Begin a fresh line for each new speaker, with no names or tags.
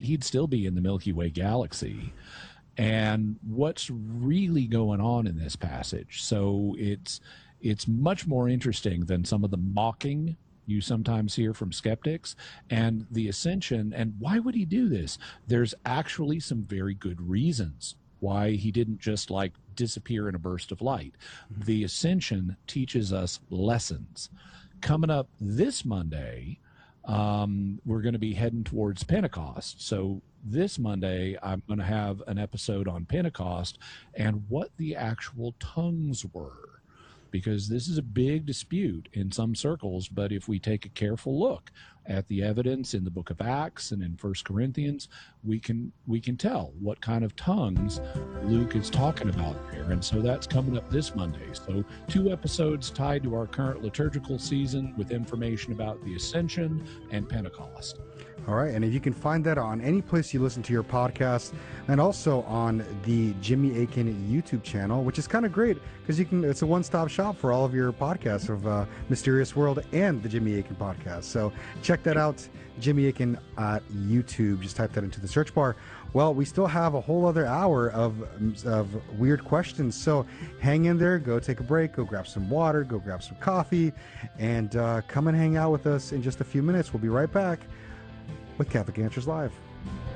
he'd still be in the Milky Way galaxy. And what's really going on in this passage? So it's much more interesting than some of the mocking you sometimes hear from skeptics, and the ascension. And why would he do this? There's actually some very good reasons why he didn't just like disappear in a burst of light. The ascension teaches us lessons. Coming up this Monday, we're going to be heading towards Pentecost. So this Monday, I'm going to have an episode on Pentecost and what the actual tongues were, because this is a big dispute in some circles. But if we take a careful look at the evidence in the book of Acts and in 1 Corinthians, we can tell what kind of tongues Luke is talking about there. And so that's coming up this Monday. So 2 episodes tied to our current liturgical season with information about the Ascension and Pentecost.
All right, and if you can find that on any place you listen to your podcast, and also on the Jimmy Akin YouTube channel, which is kind of great because it's a one-stop shop for all of your podcasts of Mysterious World and the Jimmy Akin podcast. So check that out, Jimmy Akin at YouTube. Just type that into the search bar. Well, we still have a whole other hour of weird questions, so hang in there, go take a break, go grab some water, go grab some coffee, and come and hang out with us in just a few minutes. We'll be right back with Catholic Answers Live.